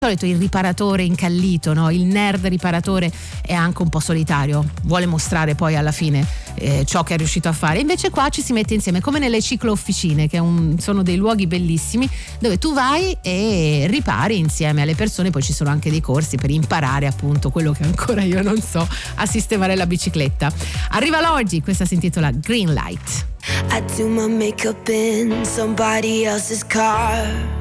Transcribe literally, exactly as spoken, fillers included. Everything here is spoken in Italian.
solito il riparatore incallito, no? Il nerd riparatore è anche un po' solitario, vuole mostrare poi alla fine eh, ciò che è riuscito a fare. Invece qua ci si mette insieme, come nelle ciclo officine, che è un, sono dei luoghi bellissimi dove tu vai e ripari insieme alle persone. Poi ci sono anche dei corsi per imparare appunto quello che ancora io non so, a sistemare la bicicletta. Arriva l'oggi, questa si intitola Green Light. I do my makeup in somebody else's car.